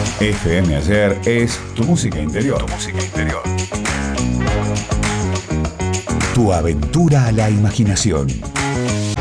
FM Ayer es tu música interior. Tu música interior. Tu aventura a la imaginación.